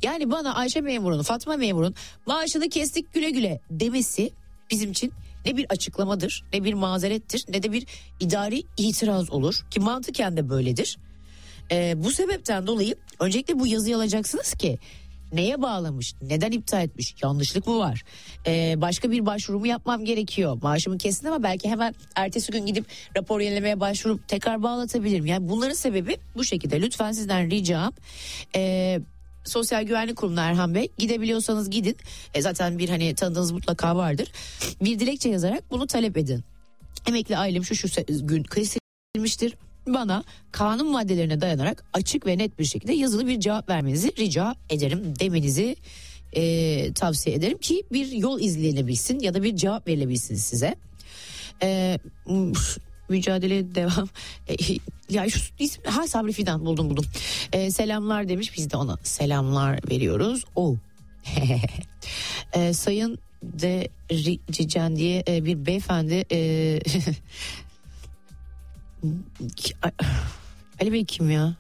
Yani bana Ayşe memurun, Fatma memurun maaşını kestik güle güle demesi bizim için ne bir açıklamadır, ne bir mazerettir, ne de bir idari itiraz olur ki mantıken de böyledir. Bu sebepten dolayı öncelikle bu yazıyı alacaksınız ki neye bağlamış, neden iptal etmiş, yanlışlık mı var, başka bir başvurumu yapmam gerekiyor, maaşımı kesin ama belki hemen ertesi gün gidip rapor yenilemeye başvurup tekrar bağlatabilirim. Yani bunların sebebi bu şekilde. Lütfen sizden ricam Sosyal Güvenlik Kurumu'na Erhan Bey, gidebiliyorsanız gidin. Zaten bir hani tanıdığınız mutlaka vardır. Bir dilekçe yazarak bunu talep edin. Emekli aylığım şu gün kesilmiştir. Bana kanun maddelerine dayanarak açık ve net bir şekilde yazılı bir cevap vermenizi rica ederim demenizi tavsiye ederim ki bir yol izlenebilsin ya da bir cevap verilebilsin size. Mücadeleye devam. Ya şu isim, Sabri Fidan buldum. Selamlar demiş, biz de ona selamlar veriyoruz. Sayın Dericen diye bir beyefendi Ali Bey kim ya?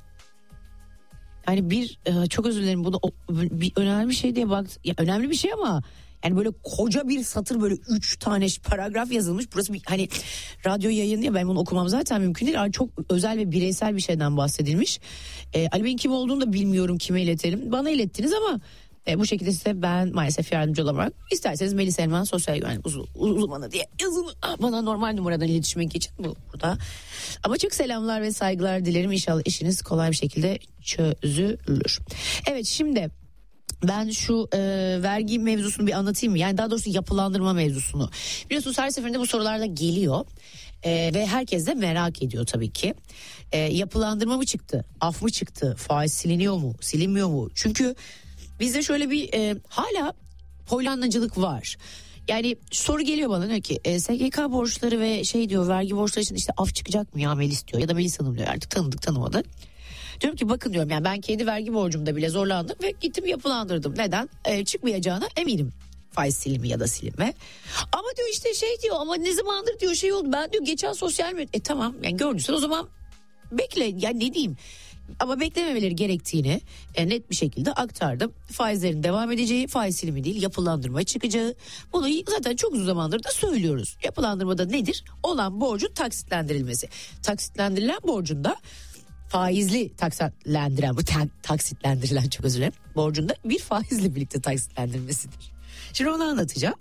Yani çok özür dilerim, bunu bir önemli bir şey diye baktım. Ya önemli bir şey ama yani böyle koca bir satır, böyle 3 tane paragraf yazılmış. Burası bir hani radyo yayını ya, ben bunu okumam zaten mümkün değil. Çok özel ve bireysel bir şeyden bahsedilmiş. Ali Bey'in kim olduğunu da bilmiyorum, kime iletelim. Bana ilettiniz ama bu şekilde size ben maalesef yardımcı olamamak. İsterseniz Melis Elman sosyal güvenlik uzmanı diye yazın bana normal numaradan iletişime geçin burada. Ama çok selamlar ve saygılar dilerim. İnşallah işiniz kolay bir şekilde çözülür. Evet, şimdi ben şu vergi mevzusunu bir anlatayım mı? Yani daha doğrusu yapılandırma mevzusunu. Biliyorsunuz her seferinde bu sorular da geliyor. Ve herkes de merak ediyor tabii ki. Yapılandırma mı çıktı? Af mı çıktı? Faiz siliniyor mu? Silinmiyor mu? Çünkü bizde şöyle bir hala Hollandacılık var. Yani soru geliyor bana, diyor ki SGK borçları ve diyor vergi borçları için işte af çıkacak mı ya Melis diyor. Ya da Melis Hanım diyor, artık tanıdık tanımadı. Diyorum ki bakın diyorum, yani ben kendi vergi borcumda bile zorlandım ve gittim yapılandırdım. Neden? Çıkmayacağına eminim. Faiz silimi ya da silinme. Ama diyor işte diyor ama ne zamandır diyor oldu. Ben diyor geçen sosyal medya. Tamam yani gördüysen o zaman bekle, yani ne diyeyim. Ama beklememeleri gerektiğini net bir şekilde aktardım. Faizlerin devam edeceği, faiz silimi değil yapılandırma çıkacağı. Bunu zaten çok uzun zamandır da söylüyoruz. Yapılandırmada nedir? Olan borcun taksitlendirilmesi. Taksitlendirilen borcunda faizli taksitlendirilen çok özür dilerim. Borcunda bir faizle birlikte taksitlendirilmesidir. Şimdi onu anlatacağım.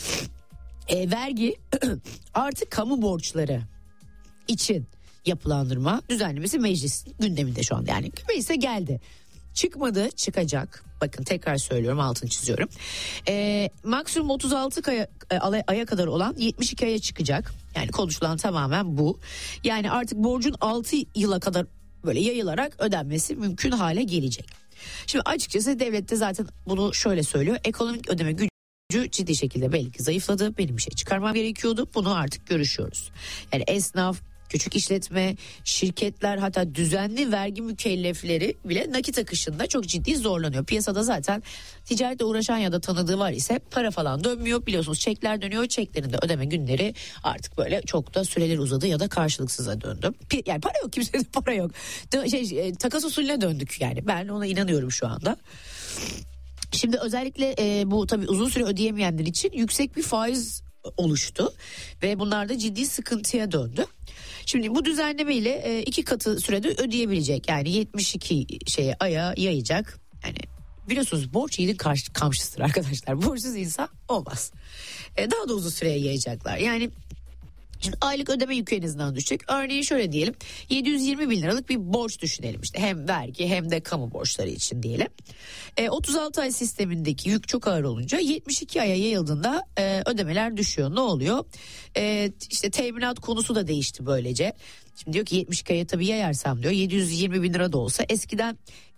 Vergi artık kamu borçları için yapılandırma düzenlemesi meclisin gündeminde şu anda, yani meclise geldi. Çıkmadı, çıkacak. Bakın tekrar söylüyorum, altını çiziyorum. Maksimum 36 aya kadar olan 72 aya çıkacak. Yani konuşulan tamamen bu. Yani artık borcun 6 yıla kadar böyle yayılarak ödenmesi mümkün hale gelecek. Şimdi açıkçası devlet de zaten bunu şöyle söylüyor. Ekonomik ödeme gücü ciddi şekilde belli ki zayıfladı. Benim bir şey çıkarmam gerekiyordu. Bunu artık görüşüyoruz. Yani esnaf, küçük işletme, şirketler, hatta düzenli vergi mükellefleri bile nakit akışında çok ciddi zorlanıyor. Piyasada zaten ticaretle uğraşan ya da tanıdığı var ise para falan dönmüyor. Biliyorsunuz çekler dönüyor. Çeklerin de ödeme günleri artık böyle çok da süreler uzadı ya da karşılıksıza döndü. Yani para yok, kimsede para yok. Takas usulüne döndük yani. Ben ona inanıyorum şu anda. Şimdi özellikle bu tabii uzun süre ödeyemeyenler için yüksek bir faiz oluştu ve bunlar da ciddi sıkıntıya döndü. Şimdi bu düzenlemeyle 2 katı sürede ödeyebilecek, yani 72 aya yayacak. Yani biliyorsunuz borç yiğidin kamçısıdır arkadaşlar. Borçsuz insan olmaz. Daha da uzun süreye yayacaklar. Yani şimdi aylık ödeme yükü en azından düşecek. Örneğin şöyle diyelim, 720 bin liralık bir borç düşünelim, işte hem vergi hem de kamu borçları için diyelim. 36 ay sistemindeki yük çok ağır olunca 72 aya yayıldığında ödemeler düşüyor. Ne oluyor? İşte teminat konusu da değişti böylece. Şimdi diyor ki 72 aya tabii yayarsam diyor 720 bin lira da olsa eskiden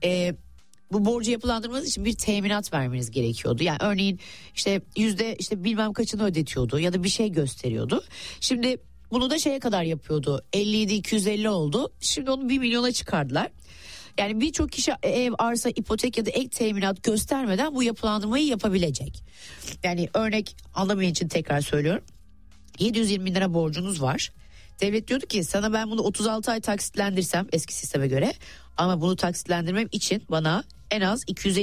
bu borcu yapılandırmanız için bir teminat vermeniz gerekiyordu. Yani örneğin işte yüzde bilmem kaçını ödetiyordu ya da bir şey gösteriyordu. Şimdi bunu da şeye kadar yapıyordu. 57 250 oldu. Şimdi onu 1 milyona çıkardılar. Yani birçok kişi ev, arsa, ipotek ya da ek teminat göstermeden bu yapılandırmayı yapabilecek. Yani örnek anlamayan için tekrar söylüyorum. 720 bin lira borcunuz var. Devlet diyordu ki sana ben bunu 36 ay taksitlendirsem eski sisteme göre, ama bunu taksitlendirmem için bana en az 250